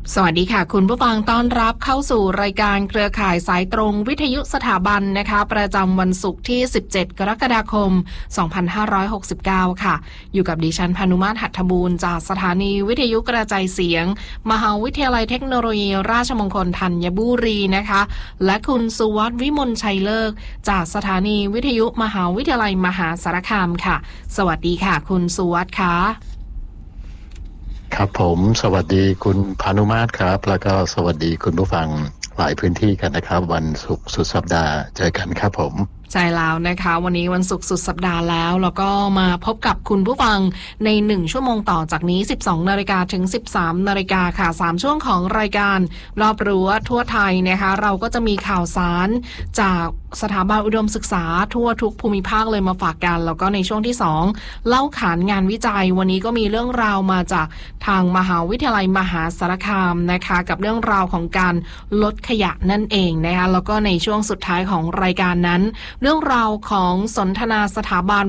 สวัสดีค่ะคุณผู้ฟังต้อนรับเข้าสู่รายการเครือข่ายสายตรงวิทยุสถาบันนะคะประจำวันศุกร์ที่17กรกฎาคม2569ค่ะอยู่กับดิฉันพานุมาตรหัตถบูรณ์จากสถานีวิทยุกระจายเสียงมหาวิทยาลัยเทคโนโลยีราชมงคลธัญบุรีนะคะและคุณสุวัฒน์วิมลชัยเลิกจากสถานีวิทยุมหาวิทยาลัยมหาสารคามค่ะสวัสดีค่ะคุณสุวัฒน์ค่ะครับผมสวัสดีคุณพานุมาตรครับแล้วก็สวัสดีคุณผู้ฟังหลายพื้นที่กันนะครับวันศุกร์สุดสัปดาห์เจอกันครับผมใช่แล้วนะคะวันนี้วันศุกร์สุดสัปดาห์แล้วก็มาพบกับคุณผู้ฟังใน1ชั่วโมงต่อจากนี้ 12 นาฬิกาถึง 13 นาฬิกาค่ะ3ช่วงของรายการรอบรั้วทั่วไทยนะคะเราก็จะมีข่าวสารจากสถาบันอุดมศึกษาทั่วทุกภูมิภาคเลยมาฝากกันแล้วก็ในช่วงที่2เล่าขานงานวิจัยวันนี้ก็มีเรื่องราวมาจากทางมหาวิทยาลัยมหาสารคามนะคะกับเรื่องราวของการลดขยะนั่นเองนะคะแล้วก็ในช่วงสุดท้ายของรายการนั้นเรื่องราวของสนทนาสถาบัน